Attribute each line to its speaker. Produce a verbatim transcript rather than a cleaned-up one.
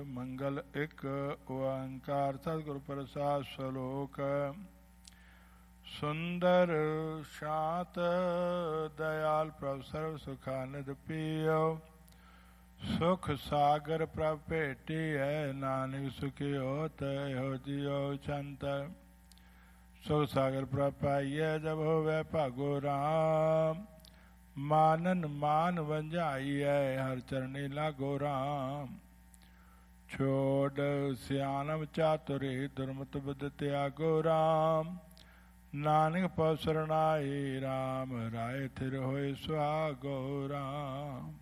Speaker 1: ਮੰਗਲ ਇੱਕ ਓੰਕਾਰ ਸਤਿਗੁਰ ਪ੍ਰਸਾਦਿ ਸਲੋਕ। ਸੁੰਦਰ ਸ਼ਾਂਤ ਦਇਆਲ ਪ੍ਰਭ ਸਰਬ ਸੁਖਾਨੰਦ ਪੀਓ। ਸੁਖ ਸਾਗਰ ਪ੍ਰਭ ਭੇਟੀਐ ਨਾਨਕ ਸੁਖਿਓ ਤੈ ਜਿਉ ਚੰਤ। ਸੁਖ ਸਾਗਰ ਪ੍ਰਭ ਪਾਈਐ ਜਬ ਹੋਵੈ ਭਾਗੋ ਰਾਮ। ਮਾਨਨ ਮਾਨ ਵੰਝਾਈਐ ਹਰ ਚਰਣੀ ਲਾਗੋ ਰਾਮ। ਛੋੜ ਸਿਆਣਪ ਚਾਤੁਰੀ ਦੁਰਮਤਿ ਬੁੱਧ ਤਿਆਗੋ ਰਾਮ। ਨਾਨਕ ਪਉ ਸਰਣਾਈ ਰਾਮ ਰਾਏ ਥਿਰ ਹੋਏ ਸੁਹਾਗੋ ਰਾਮ।